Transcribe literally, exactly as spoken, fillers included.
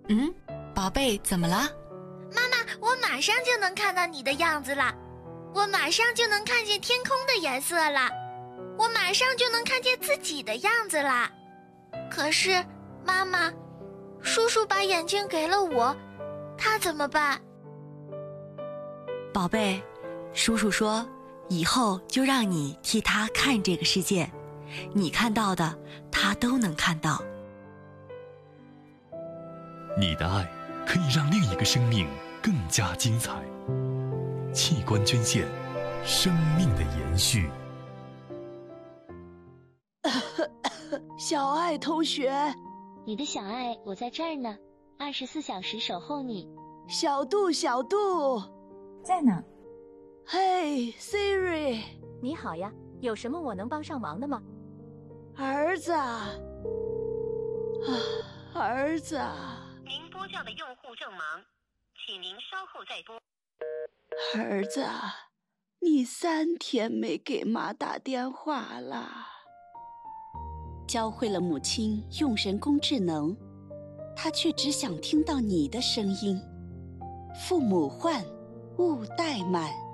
嗯，宝贝，怎么了？ 妈妈，我马上就能看到你的样子了，我马上就能看见天空的颜色了，我马上就能看见自己的样子了。可是，妈妈，叔叔把眼睛给了我，他怎么办？ 宝贝，叔叔说，以后就让你替他看这个世界，你看到的，他都能看到。 你的爱可以让另一个生命更加精彩。器官捐献，生命的延续。 小爱同学， 你的小爱，我在这儿呢，二十四小时守候你。 小杜，小杜， 在呢。 嘿 ，Siri， 你好呀，有什么我能帮上忙的吗？ 儿子啊，儿子啊。 您拨叫的用户正忙，请您稍后再拨。 儿子，你三天没给妈打电话了。 教会了母亲用人工智能，他却只想听到你的声音。父母唤，勿怠慢。